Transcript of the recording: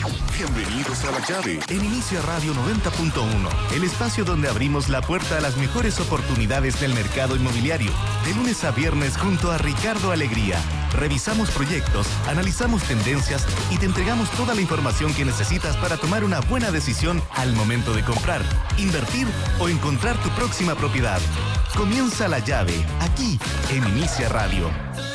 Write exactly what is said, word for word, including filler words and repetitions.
Bienvenidos a La Llave en Inicia Radio noventa punto uno, el espacio donde abrimos la puerta a las mejores oportunidades del mercado inmobiliario. De lunes a viernes junto a Ricardo Alegría. Revisamos proyectos, analizamos tendencias y te entregamos toda la información que necesitas para tomar una buena decisión al momento de comprar, invertir o encontrar tu próxima propiedad. Comienza La Llave, aquí en Inicia Radio.